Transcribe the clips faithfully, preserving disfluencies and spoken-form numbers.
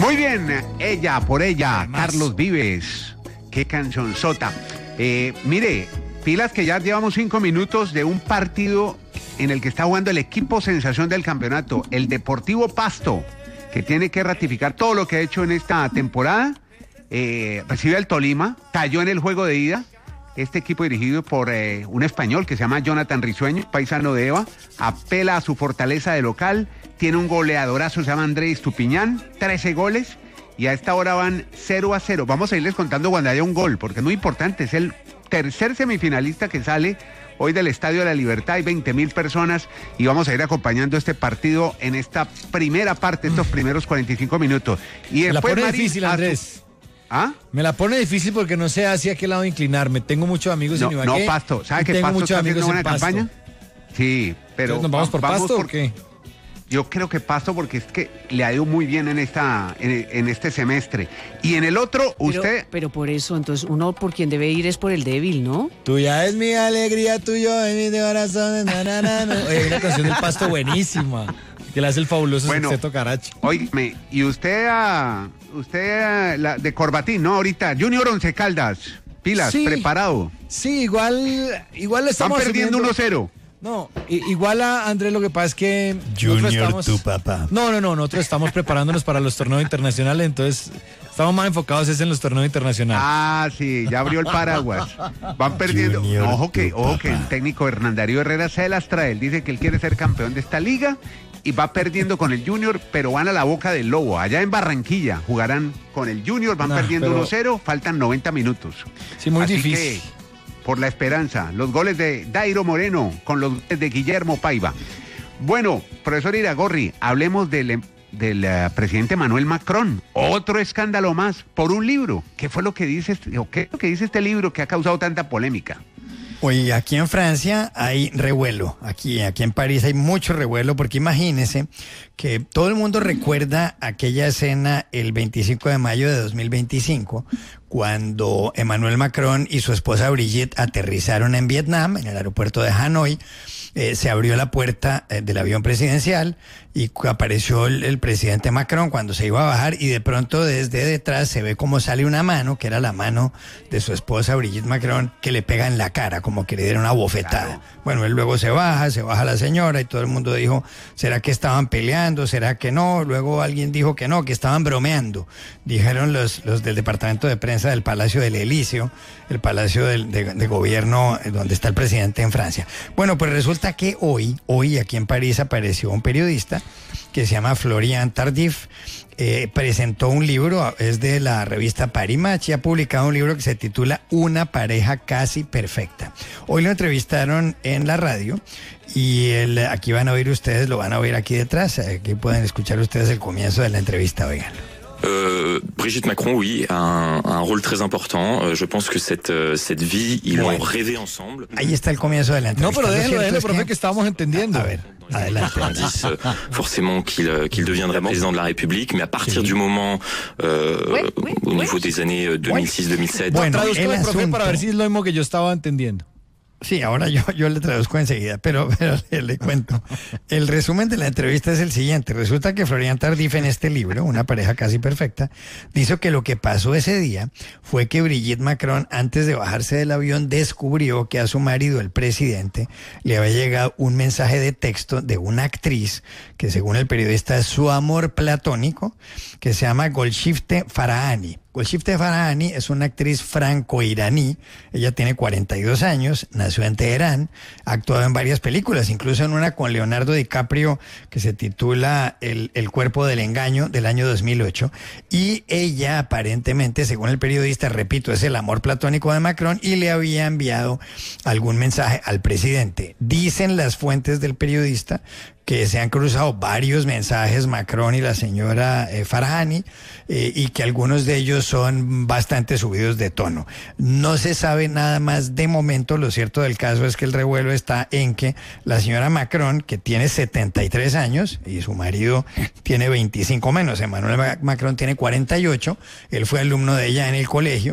Muy bien, ella por ella, Carlos Vives. Qué cancionzota. Eh, mire, pilas que ya llevamos cinco minutos de un partido en el que está jugando el equipo sensación del campeonato, el Deportivo Pasto, que tiene que ratificar todo lo que ha hecho en esta temporada. Eh, recibe al Tolima, cayó en el juego de ida. Este equipo dirigido por eh, un español que se llama Jonathan Risueño, paisano de Eva, apela a su fortaleza de local, tiene un goleadorazo, se llama Andrés Tupiñán, trece goles, y a esta hora van cero a cero. Vamos a irles contando cuando haya un gol, porque es muy importante, es el tercer semifinalista que sale hoy del Estadio de la Libertad, hay veinte mil personas, y vamos a ir acompañando este partido en esta primera parte, estos primeros cuarenta y cinco minutos. Y después, la pone Marín, difícil, Andrés. ¿Ah? Me la pone difícil porque no sé hacia qué lado inclinarme. Tengo muchos amigos no, en Ibagué. No, Pasto. ¿Sabe que Pasto está haciendo una buena campaña? Sí, pero... ¿Nos vamos por vamos Pasto por, o qué? Yo creo que Pasto porque es que le ha ido muy bien en esta en, en este semestre. Y en el otro, usted... Pero, pero por eso, entonces, uno por quien debe ir es por el débil, ¿no? Tuya es mi alegría, tuyo es mi corazón. Na, na, na, na. Oye, hay una canción del Pasto buenísima, que la hace el fabuloso bueno, Sexteto Carachi. Óigame, y usted, uh, usted uh, la, de Corbatín, ¿no? Ahorita, Junior Once Caldas, pilas, sí, preparado. Sí, igual, igual estamos... Van perdiendo uno cero. No, igual a Andrés, lo que pasa es que... Junior, estamos... tu papá. No, no, no, nosotros estamos preparándonos para los torneos internacionales, entonces estamos más enfocados en los torneos internacionales. Ah, sí, ya abrió el paraguas. Van perdiendo. Junior, ojo que, ojo papá. que el técnico Hernán Darío Herrera se las trae. Él dice que él quiere ser campeón de esta liga y va perdiendo con el Junior, pero van a la boca del lobo. Allá en Barranquilla jugarán con el Junior, van nah, perdiendo pero... uno cero, faltan noventa minutos. Sí, muy Así difícil. Que, por la esperanza, los goles de Dairo Moreno con los goles de Guillermo Paiva. Bueno, profesor Iragorri, hablemos del, del uh, presidente Manuel Macron. Otro escándalo más por un libro. ¿Qué fue lo que dice este, o qué es lo que dice este libro que ha causado tanta polémica? Oye, aquí en Francia hay revuelo, aquí, aquí en París hay mucho revuelo, porque imagínense que todo el mundo recuerda aquella escena el veinticinco de mayo de dos mil veinticinco, cuando Emmanuel Macron y su esposa Brigitte aterrizaron en Vietnam, en el aeropuerto de Hanoi. Eh, se abrió la puerta eh, del avión presidencial y apareció el, el presidente Macron cuando se iba a bajar, y de pronto desde detrás se ve como sale una mano, que era la mano de su esposa Brigitte Macron, que le pega en la cara, como que le diera una bofetada. Claro. Bueno, él luego se baja, se baja la señora y todo el mundo dijo, ¿será que estaban peleando? ¿Será que no? Luego alguien dijo que no, que estaban bromeando. Dijeron los, los del departamento de prensa del Palacio del Elíseo, el palacio del, de, de gobierno donde está el presidente en Francia. Bueno, pues resulta que hoy, hoy aquí en París apareció un periodista que se llama Florian Tardif, eh, presentó un libro, es de la revista Paris Match, y ha publicado un libro que se titula Una pareja casi perfecta. Hoy lo entrevistaron en la radio y el, aquí van a oír ustedes, lo van a oír aquí detrás, aquí pueden escuchar ustedes el comienzo de la entrevista, oigan. Euh, Brigitte Macron, oui, a un, un rôle très important. Euh, je pense que cette, euh, cette vie, ils l'ont rêvé ensemble. Ahí está el comienzo de la entrevista. No, pero déjelo, déjelo, profe, que... que estábamos entendiendo. A ver, adelante. euh, forcément qu'il qu'il deviendrait président de la République, mais à partir sí. du moment, euh, oui, oui, au oui. niveau des années deux mille six deux mille sept... Bueno, traduzca, profe, para ver si es lo mismo que yo estaba entendiendo. Sí, ahora yo, yo le traduzco enseguida, pero, pero le, le cuento. El resumen de la entrevista es el siguiente. Resulta que Florian Tardif, en este libro, Una pareja casi perfecta, dice que lo que pasó ese día fue que Brigitte Macron, antes de bajarse del avión, descubrió que a su marido, el presidente, le había llegado un mensaje de texto de una actriz que, según el periodista, es su amor platónico, que se llama Golshifteh Farahani. Golshifteh Farahani es una actriz franco-iraní. Ella tiene cuarenta y dos años, nació en Teherán, ha actuado en varias películas, incluso en una con Leonardo DiCaprio que se titula El, el cuerpo del engaño, del año dos mil ocho. Y ella aparentemente, según el periodista, repito, es el amor platónico de Macron y le había enviado algún mensaje al presidente. Dicen las fuentes del periodista que se han cruzado varios mensajes Macron y la señora eh, Farahani eh, y que algunos de ellos son bastante subidos de tono. No se sabe nada más de momento. Lo cierto del caso es que el revuelo está en que la señora Macron, que tiene setenta y tres años y su marido tiene veinticinco menos, Emmanuel Macron tiene cuarenta y ocho, él fue alumno de ella en el colegio,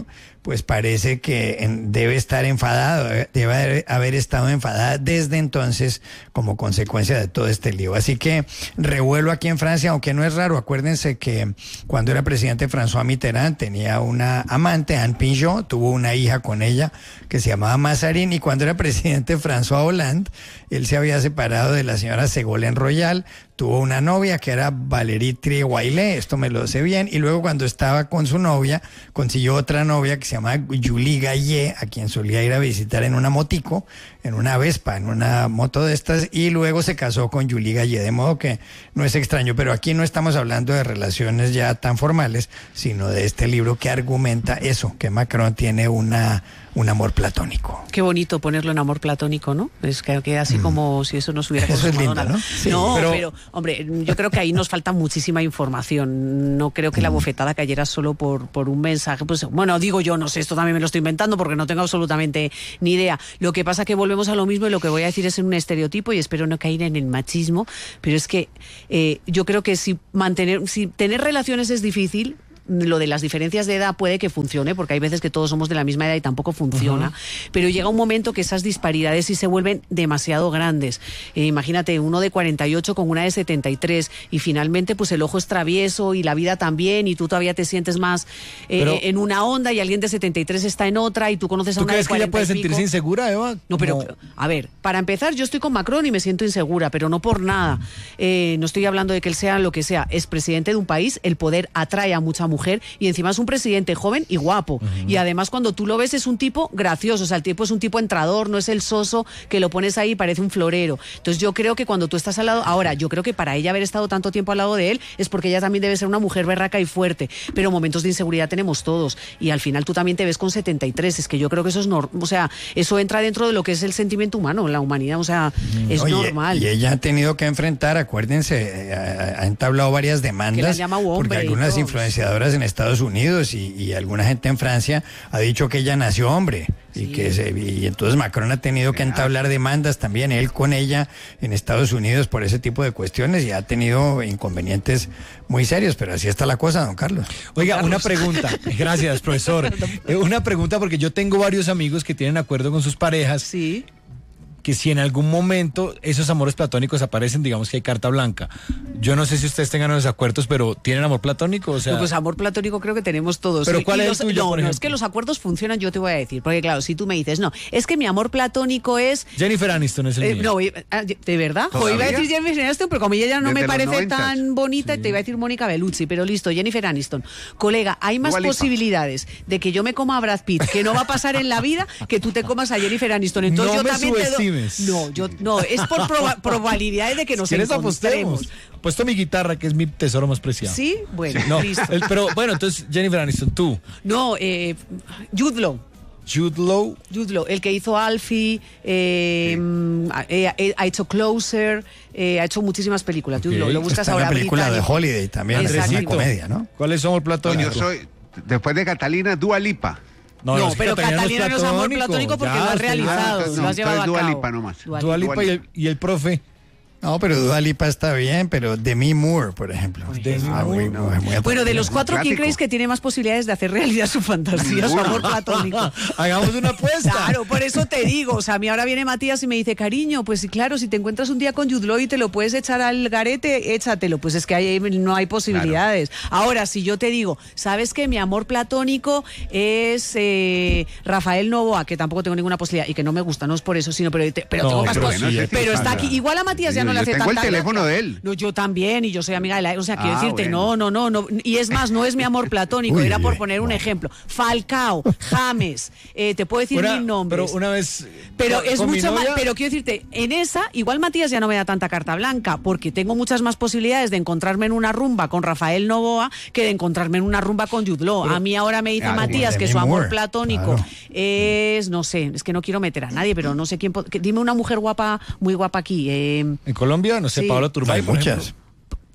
pues parece que en, debe estar enfadado, debe haber, haber estado enfadada desde entonces como consecuencia de todo este lío. Así que revuelo aquí en Francia, aunque no es raro. Acuérdense que cuando era presidente François Mitterrand tenía una amante, Anne Pinjot, tuvo una hija con ella que se llamaba Mazarin, y cuando era presidente François Hollande, él se había separado de la señora Ségolène Royal, tuvo una novia que era Valérie Trierweiler, esto me lo sé bien, y luego cuando estaba con su novia, consiguió otra novia que se llamaba Julie Gaillet, a quien solía ir a visitar en una motico, en una Vespa, en una moto de estas, y luego se casó con Julie Gaillet, de modo que no es extraño, pero aquí no estamos hablando de relaciones ya tan formales, sino de este libro que argumenta eso, que Macron tiene una... un amor platónico. Qué bonito ponerlo en amor platónico, ¿no? Es que queda así mm. como si eso nos hubiera Eso es lindo, nada. ¿no? Sí, no, pero... pero, hombre, yo creo que ahí nos falta muchísima información. No creo que mm. la bofetada cayera solo por, por un mensaje. Pues bueno, digo yo, no sé, esto también me lo estoy inventando porque no tengo absolutamente ni idea. Lo que pasa es que volvemos a lo mismo y lo que voy a decir es un estereotipo y espero no caer en el machismo, pero es que eh, yo creo que si mantener, si tener relaciones es difícil, lo de las diferencias de edad puede que funcione, porque hay veces que todos somos de la misma edad y tampoco funciona, uh-huh. pero llega un momento que esas disparidades sí se vuelven demasiado grandes. Eh, imagínate, uno de cuarenta y ocho con una de setenta y tres y finalmente pues el ojo es travieso y la vida también, y tú todavía te sientes más eh, pero, en una onda y alguien de setenta y tres está en otra y tú conoces a ¿tú una de cuarenta. ¿Tú crees que ella puede sentirse insegura, Eva? No, pero no. A ver, para empezar, yo estoy con Macron y me siento insegura, pero no por nada. Eh, no estoy hablando de que él sea lo que sea, es presidente de un país, el poder atrae a mucha mujer y encima es un presidente joven y guapo. Uh-huh. Y además cuando tú lo ves es un tipo gracioso, o sea, el tipo es un tipo entrador, no es el soso que lo pones ahí y parece un florero. Entonces yo creo que cuando tú estás al lado, ahora, yo creo que para ella haber estado tanto tiempo al lado de él es porque ella también debe ser una mujer berraca y fuerte, pero momentos de inseguridad tenemos todos, y al final tú también te ves con setenta y tres, es que yo creo que eso es normal, o sea, eso entra dentro de lo que es el sentimiento humano, la humanidad, o sea, es Oye, normal. Y ella ha tenido que enfrentar, acuérdense, ha, ha entablado varias demandas, porque algunas influenciadoras en Estados Unidos y, y alguna gente en Francia ha dicho que ella nació hombre. Sí. Y que se, y entonces Macron ha tenido que entablar demandas también, él con ella en Estados Unidos, por ese tipo de cuestiones, y ha tenido inconvenientes muy serios, pero así está la cosa, don Carlos. Oiga, don Carlos. Una pregunta, gracias, profesor. Eh, una pregunta, porque yo tengo varios amigos que tienen acuerdo con sus parejas. Sí. Que si en algún momento esos amores platónicos aparecen, digamos que hay carta blanca. Yo no sé si ustedes tengan los acuerdos, pero ¿tienen amor platónico? O sea... No, pues amor platónico creo que tenemos todos. ¿Pero cuál y es los, el tuyo, no, por no, ejemplo? es que los acuerdos funcionan, yo te voy a decir. Porque claro, si tú me dices, no, es que mi amor platónico es... Jennifer Aniston es el eh, mío. No, ¿de verdad? O iba a decir Jennifer Aniston, pero como ella ya no Desde me parece noventas. tan bonita, Sí. te iba a decir Mónica Bellucci, pero listo, Jennifer Aniston. Colega, hay más Dua Lipa. posibilidades de que yo me coma a Brad Pitt, que no va a pasar en la vida, que tú te comas a Jennifer Aniston. Entonces No yo me también te subestimes. doy... No, yo... No, es por proba- probabilidades de que nos Si quieres encontremos. apostemos. Puesto mi guitarra, que es mi tesoro más preciado. ¿Sí? Bueno, No, listo. el- pero bueno, entonces Jennifer Aniston, tú, No, eh, Jude Law. Jude Law. Jude Law, el que hizo Alfie, eh, eh, eh, ha hecho Closer, eh, ha hecho muchísimas películas. Jude Ok. Law, lo buscas Está en ahora. la película de británico. Holiday también, es una Exacto. comedia, ¿no? ¿Cuál es su amor No, platónico? yo soy, después de Catalina, Dua Lipa. No, es que pero Catalina no es amor platónico porque Ya, lo has usted- realizado, entonces lo no, has llevado a entonces cabo. Dua Lipa nomás. Dua Dua Lipa. Lipa y el, y el profe. No, pero Dua Lipa está bien, pero Demi Moore, por ejemplo. Demi Ah, muy- Moore. muy- muy Bueno, de los atractiva. cuatro, ¿quién Clásico. creéis que tiene más posibilidades de hacer realidad su fantasía, su amor platónico? Hagamos una apuesta. Claro, por eso te digo, o sea, a mí ahora viene Matías y me dice, cariño, pues sí, claro, si te encuentras un día con Jude Law y te lo puedes echar al garete, échatelo, pues es que ahí no hay posibilidades. Ahora, si yo te digo, ¿sabes qué? Mi amor platónico es eh, Rafael Novoa, que tampoco tengo ninguna posibilidad y que no me gusta, no es por eso, sino, pero, te- pero No, tengo más pero posibilidades. sí, Pero sí, está pasa. aquí, igual a Matías ya Yo- no le yo hace tengo el tanta teléfono gracia. de él. No, yo también, y yo soy amiga de la... O sea, quiero Ah, decirte, bueno. no, no, no, no, y es más, no es mi amor platónico, Uy, era por uy, poner un no. ejemplo. Falcao, James, eh, te puedo decir Una- mil nombres. Pero una vez. Pero con- es con mi mucho más, novia- pero quiero decirte, en esa, igual Matías ya no me da tanta carta blanca, porque tengo muchas más posibilidades de encontrarme en una rumba con Rafael Novoa que de encontrarme en una rumba con Jude Law. A mí ahora me dice Claro, Matías que Demi su amor Moore, platónico claro. es, no sé, es que no quiero meter a nadie, pero no sé quién, po- que- dime una mujer guapa, muy guapa aquí. eh, En Colombia, no sé, Sí. Pablo Turbay, Hay por muchas. ejemplo.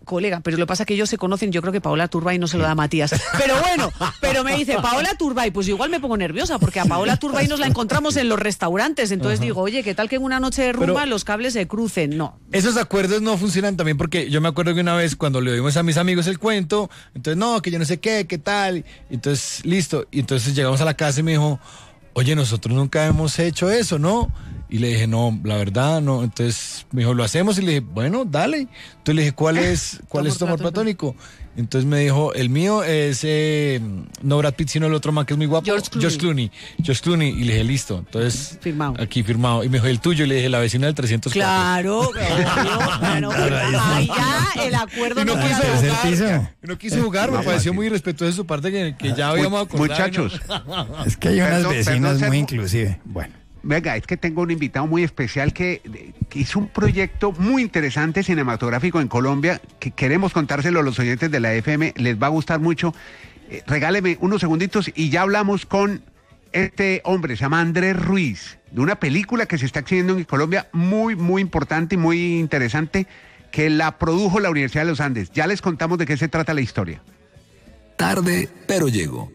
colega, pero lo que pasa es que ellos se conocen, yo creo que Paola Turbay no se lo da a Matías. Pero bueno, pero me dice, Paola Turbay, pues igual me pongo nerviosa, porque a Paola Turbay nos la encontramos en los restaurantes, entonces Ajá. digo, oye, ¿qué tal que en una noche de rumba pero los cables se crucen? No. Esos acuerdos no funcionan también porque yo me acuerdo que una vez cuando le oímos a mis amigos el cuento, entonces no, que yo no sé qué, qué tal, entonces listo, y entonces llegamos a la casa y me dijo, oye, nosotros nunca hemos hecho eso, ¿no? Y le dije, no, la verdad, no. Entonces me dijo, lo hacemos. Y le dije, bueno, dale. Entonces le dije, ¿cuál es, cuál es tu amor platónico? Entonces me dijo, el mío es eh, no Brad Pitt, sino el otro man que es muy guapo. George Clooney. George Clooney. George Clooney. Y le dije, listo. Entonces, firmado. Aquí firmado. Y me dijo, el tuyo. Y le dije, la vecina del trescientos cuatro. Claro, claro. claro ahí ya el acuerdo y no, no quiso jugar. No quiso jugar. Me no, pareció sí. muy irrespetuoso de su parte que, que ya habíamos acordado. Muchachos. ¿no? Es que hay unas Perdón, vecinas perdón, muy inclusive. Bueno. Venga, es que tengo un invitado muy especial que, que hizo un proyecto muy interesante cinematográfico en Colombia que queremos contárselo a los oyentes de la F M, les va a gustar mucho. Eh, regáleme unos segunditos y ya hablamos con este hombre, se llama Andrés Ruiz, de una película que se está exhibiendo en Colombia muy, muy importante y muy interesante, que la produjo la Universidad de los Andes. Ya les contamos de qué se trata la historia. Tarde, pero llegó.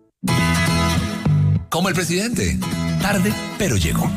Como el presidente. Tarde, pero llegó.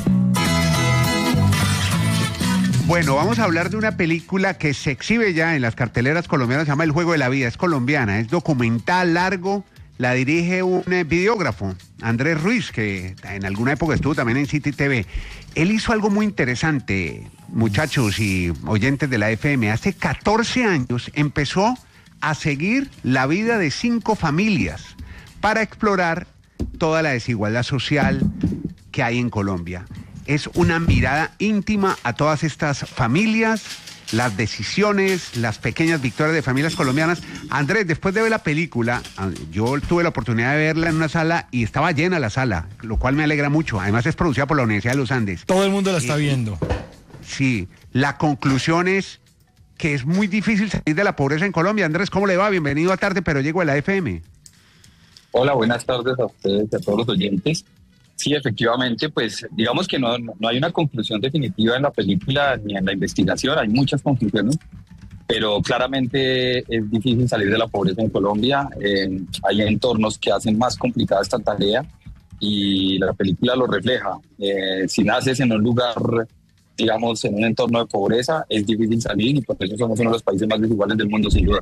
Bueno, vamos a hablar de una película que se exhibe ya en las carteleras colombianas, se llama El Juego de la Vida, es colombiana, es documental, largo, la dirige un eh, videógrafo, Andrés Ruiz, que en alguna época estuvo también en City T V. Él hizo algo muy interesante, muchachos y oyentes de la F M. Hace catorce años empezó a seguir la vida de cinco familias para explorar toda la desigualdad social que hay en Colombia. Es una mirada íntima a todas estas familias, las decisiones, las pequeñas victorias de familias colombianas. Andrés, después de ver la película, yo tuve la oportunidad de verla en una sala y estaba llena la sala, lo cual me alegra mucho. Además es producida por la Universidad de los Andes. Todo el mundo la está y, viendo. Sí, la conclusión es que es muy difícil salir de la pobreza en Colombia. Andrés, ¿cómo le va? Bienvenido a Tarde, pero llego a la F M. Hola, buenas tardes a ustedes y a todos los oyentes. Sí, efectivamente, pues digamos que no, no hay una conclusión definitiva en la película ni en la investigación, hay muchas conclusiones, pero claramente es difícil salir de la pobreza en Colombia. Eh, hay entornos que hacen más complicada esta tarea y la película lo refleja. Eh, si naces en un lugar, digamos, en un entorno de pobreza, es difícil salir y por eso somos uno de los países más desiguales del mundo, sin duda.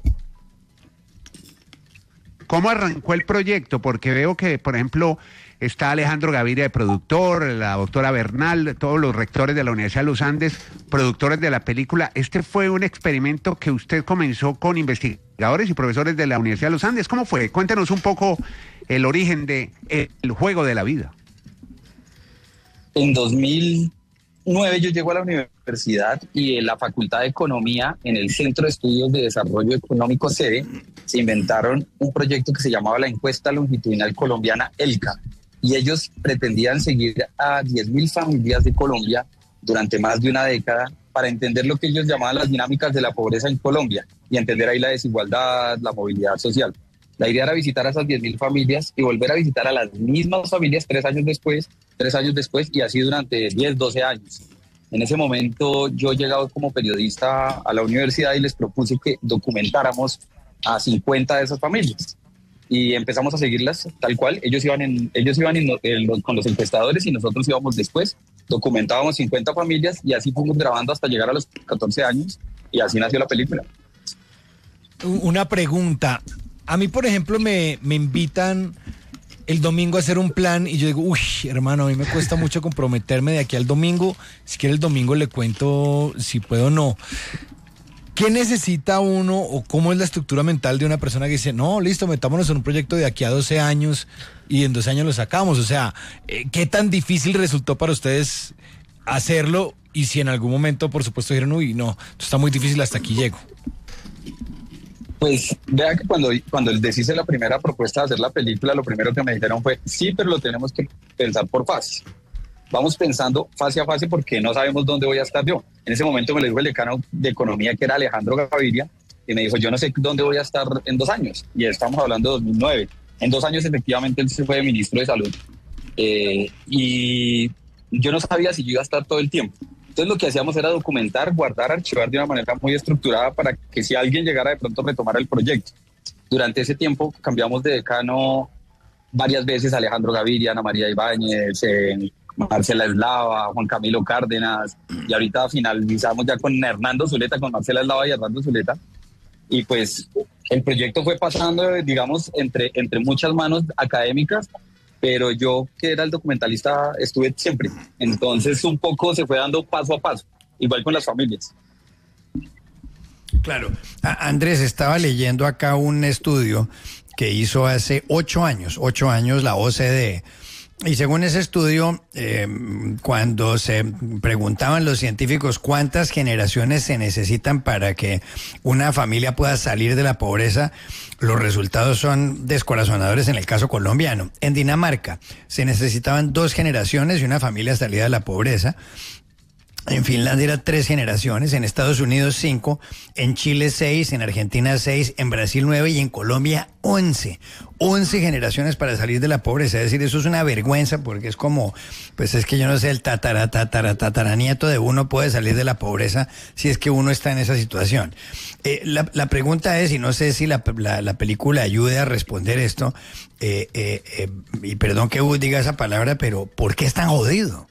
¿Cómo arrancó el proyecto? Porque veo que, por ejemplo, está Alejandro Gaviria de productor, la doctora Bernal, todos los rectores de la Universidad de los Andes, productores de la película. Este fue un experimento que usted comenzó con investigadores y profesores de la Universidad de los Andes. ¿Cómo fue? Cuéntenos un poco el origen de El Juego de la Vida. En dos mil nueve yo llego a la universidad y en la Facultad de Economía, en el Centro de Estudios de Desarrollo Económico SEDE, se inventaron un proyecto que se llamaba la Encuesta Longitudinal Colombiana ELCA, y ellos pretendían seguir a diez mil familias de Colombia durante más de una década para entender lo que ellos llamaban las dinámicas de la pobreza en Colombia y entender ahí la desigualdad, la movilidad social. La idea era visitar a esas diez mil familias y volver a visitar a las mismas familias tres años después, tres años después y así durante diez, doce años. En ese momento yo llegado como periodista a la universidad y les propuse que documentáramos a cincuenta de esas familias y empezamos a seguirlas tal cual. Ellos iban, en, ellos iban en, en los, con los encuestadores y nosotros íbamos después, documentábamos cincuenta familias y así fuimos grabando hasta llegar a los catorce años y así nació la película. Una pregunta. A mí, por ejemplo, me, me invitan el domingo a hacer un plan y yo digo, uy, hermano, a mí me cuesta mucho comprometerme de aquí al domingo. Si quiere el domingo le cuento si puedo o no. ¿Qué necesita uno o cómo es la estructura mental de una persona que dice, no, listo, metámonos en un proyecto de aquí a doce años y en doce años lo sacamos? O sea, ¿qué tan difícil resultó para ustedes hacerlo? Y si en algún momento, por supuesto, dijeron, uy, no, esto está muy difícil, hasta aquí llego. Pues vea que cuando, cuando les hice la primera propuesta de hacer la película, lo primero que me dijeron fue, sí, pero lo tenemos que pensar por fases. Vamos pensando fase a fase porque no sabemos dónde voy a estar yo. En ese momento me lo dijo el decano de Economía, que era Alejandro Gaviria, y me dijo, yo no sé dónde voy a estar en dos años. Y estamos hablando de dos mil nueve. En dos años, efectivamente, él se fue ministro de Salud. Eh, y yo no sabía si yo iba a estar todo el tiempo. Entonces lo que hacíamos era documentar, guardar, archivar de una manera muy estructurada para que si alguien llegara de pronto a retomar el proyecto. Durante ese tiempo cambiamos de decano varias veces, Alejandro Gaviria, Ana María Ibáñez, eh, Marcela Eslava, Juan Camilo Cárdenas, y ahorita finalizamos ya con Hernando Zuleta, con Marcela Eslava y Hernando Zuleta. Y pues el proyecto fue pasando, digamos, entre, entre muchas manos académicas, pero yo, que era el documentalista, estuve siempre. Entonces, un poco se fue dando paso a paso, igual con las familias. Claro. A- Andrés, estaba leyendo acá un estudio que hizo hace ocho años, ocho años la O C D E. Y según ese estudio, eh, cuando se preguntaban los científicos cuántas generaciones se necesitan para que una familia pueda salir de la pobreza, los resultados son descorazonadores en el caso colombiano. En Dinamarca se necesitaban dos generaciones y una familia salida de la pobreza. En Finlandia era tres generaciones, en Estados Unidos cinco, en Chile seis, en Argentina seis, en Brasil nueve y en Colombia once. Once generaciones para salir de la pobreza. Es decir, eso es una vergüenza porque es como, pues es que yo no sé, el tatara, tatara, tataranieto de uno puede salir de la pobreza si es que uno está en esa situación. Eh, la, la pregunta es, y no sé si la, la, la película ayude a responder esto, eh, eh, eh, y perdón que diga esa palabra, pero ¿por qué es tan jodido?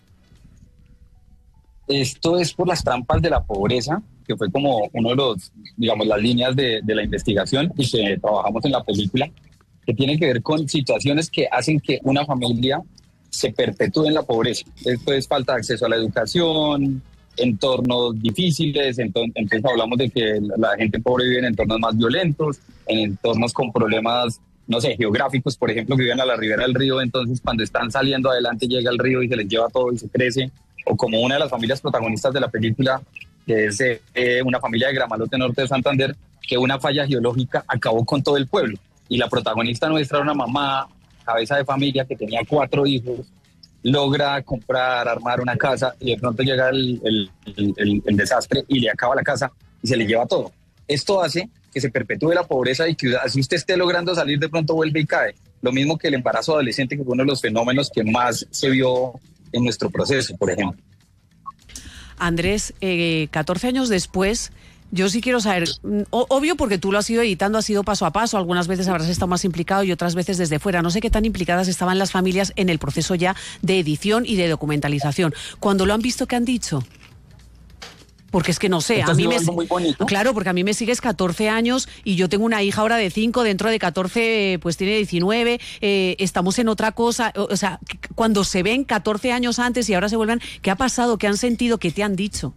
Esto es por las trampas de la pobreza, que fue como uno de los, digamos, las líneas de, de la investigación y que trabajamos en la película, que tiene que ver con situaciones que hacen que una familia se perpetúe en la pobreza. Esto es falta de acceso a la educación, entornos difíciles, entonces, entonces hablamos de que la gente pobre vive en entornos más violentos, en entornos con problemas, no sé, geográficos, por ejemplo, que viven a la ribera del río, entonces cuando están saliendo adelante llega el río y se les lleva todo y se crece. O como una de las familias protagonistas de la película, que es eh, una familia de Gramalote Norte de Santander, que una falla geológica acabó con todo el pueblo. Y la protagonista nuestra era una mamá, cabeza de familia, que tenía cuatro hijos, logra comprar, armar una casa y de pronto llega el, el, el, el desastre y le acaba la casa y se le lleva todo. Esto hace que se perpetúe la pobreza y que así usted esté logrando salir, de pronto vuelve y cae. Lo mismo que el embarazo adolescente, que fue uno de los fenómenos que más se vio en nuestro proceso, por ejemplo. Andrés, eh, catorce años después, yo sí quiero saber, o, obvio porque tú lo has ido editando, has ido paso a paso, algunas veces habrás estado más implicado y otras veces desde fuera. No sé qué tan implicadas estaban las familias en el proceso ya de edición y de documentalización. Cuando lo han visto, ¿qué han dicho? Porque es que no sé, a mí me... Muy bonito. Claro, porque a mí me sigues catorce años y yo tengo una hija ahora de cinco, dentro de catorce pues tiene diecinueve, eh, estamos en otra cosa, o, o sea, cuando se ven catorce años antes y ahora se vuelven, ¿qué ha pasado? ¿Qué han sentido? ¿Qué te han dicho?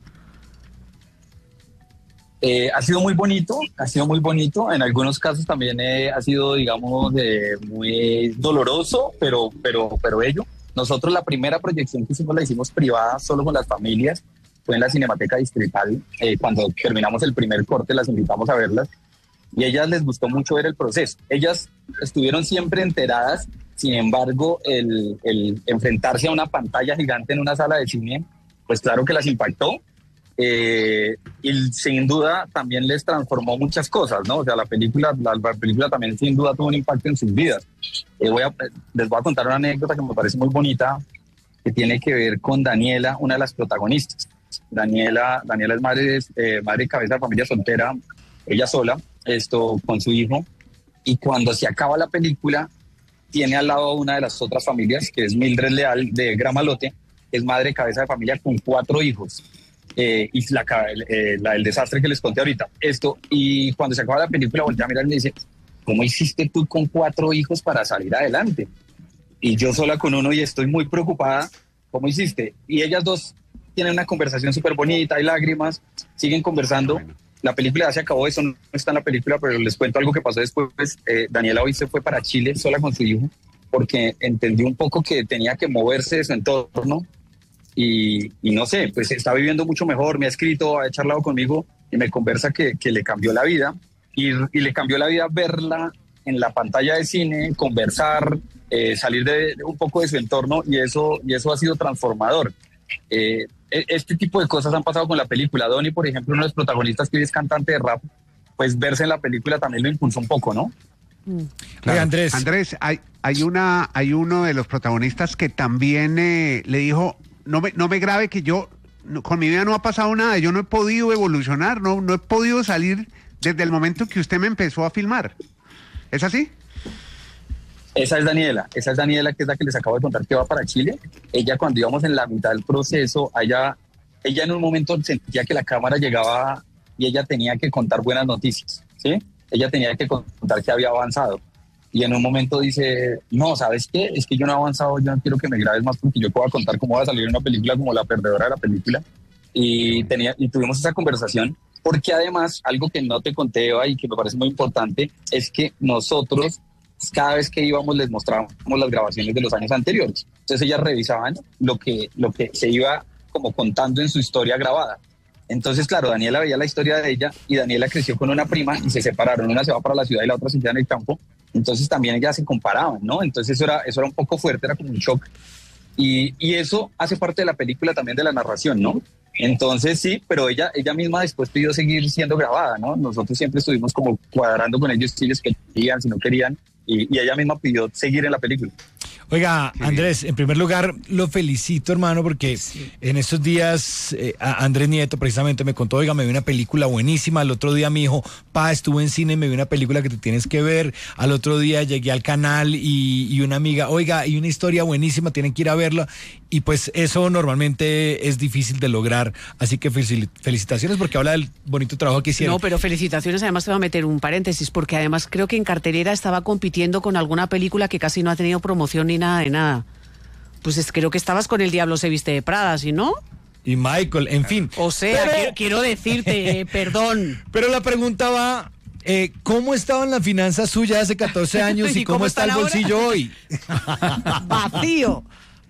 Eh, ha sido muy bonito, ha sido muy bonito, en algunos casos también eh, ha sido, digamos, eh, muy doloroso, pero, pero, pero ello. Nosotros la primera proyección que hicimos la hicimos privada, solo con las familias, fue en la Cinemateca Distrital. Eh, cuando terminamos el primer corte las invitamos a verlas y a ellas les gustó mucho ver el proceso. Ellas estuvieron siempre enteradas, sin embargo, el, el enfrentarse a una pantalla gigante en una sala de cine, pues claro que las impactó, eh, y sin duda también les transformó muchas cosas, ¿no? O sea, la película, la, la película también sin duda tuvo un impacto en sus vidas. Eh, voy a, les voy a contar una anécdota que me parece muy bonita, que tiene que ver con Daniela, una de las protagonistas. Daniela, Daniela es madre, eh, madre cabeza de familia soltera, ella sola, esto con su hijo, y cuando se acaba la película, tiene al lado una de las otras familias, que es Mildred Leal de Gramalote, es madre cabeza de familia con cuatro hijos, eh, y la, eh, la, el desastre que les conté ahorita. Esto, y cuando se acaba la película, voltea a mirar y me dice, ¿cómo hiciste tú con cuatro hijos para salir adelante? Y yo sola con uno y estoy muy preocupada, ¿cómo hiciste? Y ellas dos tienen una conversación súper bonita, hay lágrimas, siguen conversando. La película ya se acabó, eso no está en la película, pero les cuento algo que pasó después. Eh, Daniela hoy se fue para Chile sola con su hijo, porque entendió un poco que tenía que moverse de su entorno y, y no sé, pues está viviendo mucho mejor, me ha escrito, ha charlado conmigo y me conversa que, que le cambió la vida y, y le cambió la vida verla en la pantalla de cine, conversar, eh, salir de, de un poco de su entorno y eso, y eso ha sido transformador. Eh, este tipo de cosas han pasado con la película. Donny, por ejemplo, uno de los protagonistas que hoy es cantante de rap, pues verse en la película también lo impulsó un poco, ¿no? Claro. Oye, Andrés. Andrés, hay, hay, una, hay uno de los protagonistas que también eh, le dijo, no me, no me grabe que yo no, con mi vida no ha pasado nada, yo no he podido evolucionar, no, no he podido salir desde el momento que usted me empezó a filmar. ¿Es así? Esa es Daniela, esa es Daniela, que es la que les acabo de contar que va para Chile. Ella, cuando íbamos en la mitad del proceso, ella, ella en un momento sentía que la cámara llegaba y ella tenía que contar buenas noticias, ¿sí? Ella tenía que contar que había avanzado. Y en un momento dice, no, ¿sabes qué? Es que yo no he avanzado, yo no quiero que me grabes más porque yo puedo contar cómo va a salir en una película como la perdedora de la película. Y, tenía, y tuvimos esa conversación, porque además, algo que no te conté, Eva, y que me parece muy importante, es que nosotros, cada vez que íbamos, les mostrábamos las grabaciones de los años anteriores. Entonces ellas revisaban lo que, lo que se iba como contando en su historia grabada. Entonces, claro, Daniela veía la historia de ella y Daniela creció con una prima y se separaron. Una se va para la ciudad y la otra se queda en el campo. Entonces también ellas se comparaban, ¿no? Entonces eso era, eso era un poco fuerte, era como un shock. Y, y eso hace parte de la película también, de la narración, ¿no? Entonces sí, pero ella, ella misma después pidió seguir siendo grabada, ¿no? Nosotros siempre estuvimos como cuadrando con ellos si les querían, si no querían. Y, y ella misma pidió seguir en la película. Oiga, Andrés, en primer lugar, lo felicito, hermano, porque sí. en estos días eh, Andrés Nieto precisamente me contó, oiga, me vi una película buenísima. Al otro día me dijo, pa, estuve en cine y me vi una película que te tienes que ver. Al otro día llegué al canal y, y una amiga, oiga, hay una historia buenísima, tienen que ir a verla. Y pues eso normalmente es difícil de lograr. Así que felicitaciones, porque habla del bonito trabajo que hicieron. No, pero felicitaciones. Además te voy a meter un paréntesis, porque además creo que en cartelera estaba compitiendo con alguna película que casi no ha tenido promoción ni nada de nada. Pues es, creo que estabas con El Diablo se viste de Prada, ¿sí no? Y Michael, en fin. O sea, pero, quiero, quiero decirte, eh, perdón. Pero la pregunta va, eh, ¿cómo estaban las finanzas suyas hace catorce años y, ¿Y cómo, cómo está el bolsillo ahora? Hoy? Vacío.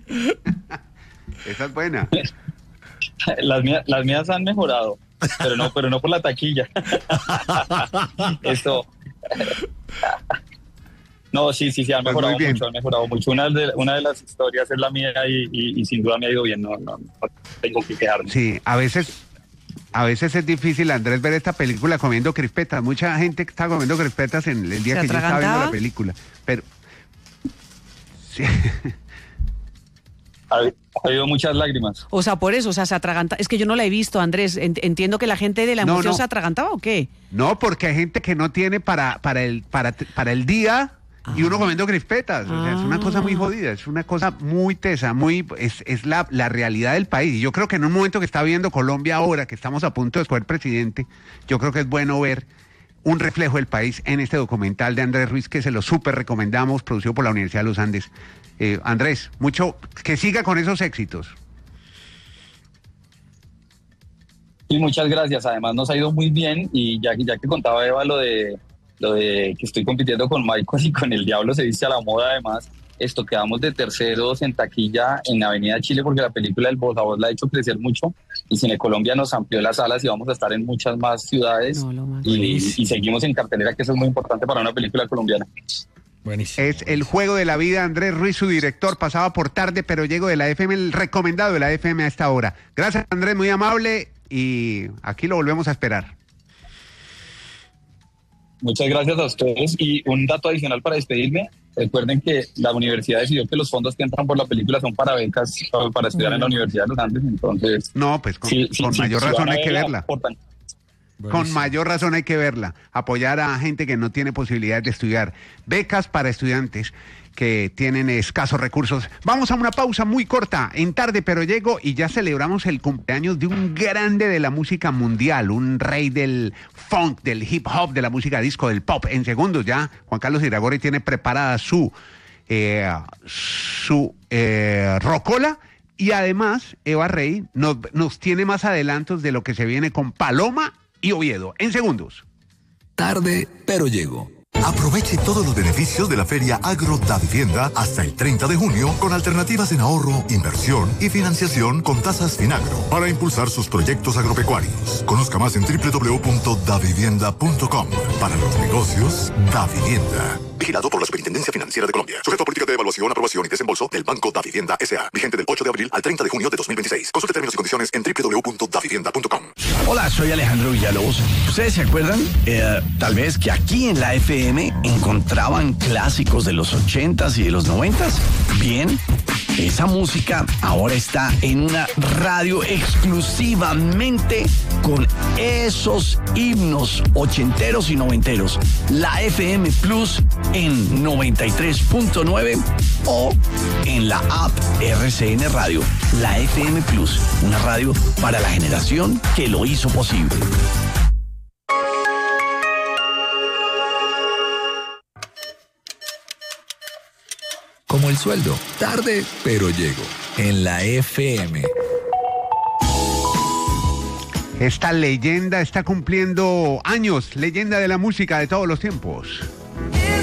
Esa es buena. Las mías, las mías han mejorado, pero no, pero no por la taquilla. Esto... No, sí, sí, sí, han pues mejorado mucho, han mejorado mucho. Una de, una de las historias es la mía y, y, y sin duda me ha ido bien, no, no, no tengo que quejarme. Sí, a veces, a veces es difícil, Andrés, ver esta película comiendo crispetas. Mucha gente está comiendo crispetas en el día que yo estaba viendo la película. Pero, sí. Ha, ha habido muchas lágrimas. O sea, por eso, o sea, se atraganta. Es que yo no la he visto, Andrés. Entiendo que la gente de la emoción no, no. se atragantaba, ¿o qué? No, porque hay gente que no tiene para, para, el, para, para el día... Y uno comiendo crispetas, o sea, es una cosa muy jodida, es una cosa muy tesa, muy es, es la, la realidad del país. Y yo creo que en un momento que está viviendo Colombia ahora, que estamos a punto de escoger presidente, yo creo que es bueno ver un reflejo del país en este documental de Andrés Ruiz, que se lo súper recomendamos, producido por la Universidad de los Andes. Eh, Andrés, mucho, que siga con esos éxitos. Y muchas gracias, además nos ha ido muy bien, y ya, ya que contaba Eva lo de... lo de que estoy compitiendo con Michael y con El Diablo se viste a la moda, además, esto, quedamos de terceros en taquilla en Avenida Chile, porque la película del Voz a Voz la ha hecho crecer mucho, y Cine Colombia nos amplió las salas y vamos a estar en muchas más ciudades, no, y, y seguimos en cartelera, que eso es muy importante para una película colombiana. Buenísimo. Es El Juego de la Vida, Andrés Ruiz, su director, pasaba por Tarde pero Llego de la F M, el recomendado de la F M a esta hora. Gracias, Andrés, muy amable, y aquí lo volvemos a esperar. Muchas gracias a ustedes, y un dato adicional para despedirme: recuerden que la universidad decidió que los fondos que entran por la película son para becas para estudiar en la Universidad de los Andes, entonces... No, pues con, sí, con sí, mayor sí, razón hay que verla. Aportan. Con mayor razón hay que verla, apoyar a gente que no tiene posibilidades de estudiar, becas para estudiantes que tienen escasos recursos. Vamos a una pausa muy corta en Tarde pero Llego, y ya celebramos el cumpleaños de un grande de la música mundial, un rey del funk, del hip hop, de la música disco, del pop. En segundos ya Juan Carlos Iragorri tiene preparada su eh, su eh, rocola, y además Eva Rey nos, nos tiene más adelantos de lo que se viene con Paloma y Oviedo. En segundos. Tarde pero Llego. Aproveche todos los beneficios de la Feria Agro Davivienda hasta el treinta de junio, con alternativas en ahorro, inversión y financiación con tasas Finagro para impulsar sus proyectos agropecuarios. Conozca más en doble u doble u doble u punto davivienda punto com. Para los negocios, Davivienda. Vigilado por la Superintendencia Financiera de Colombia. Sujeto a política de evaluación, aprobación y desembolso del Banco Davivienda S A. Vigente del ocho de abril al treinta de junio de dos mil veintiséis. Consulte términos y condiciones en doble u doble u doble u punto davivienda punto com. Hola, soy Alejandro Villalobos. ¿Ustedes se acuerdan? Eh, tal vez que aquí en la F M encontraban clásicos de los ochentas y de los noventas. Bien, Esa música ahora está en una radio exclusivamente con esos himnos ochenteros y noventeros. La F M Plus en noventa y tres punto nueve o en la app R C N Radio. La F M Plus, una radio para la generación que lo hizo posible. Como el sueldo, tarde pero llego, en la F M. Esta leyenda está cumpliendo años, leyenda de la música de todos los tiempos.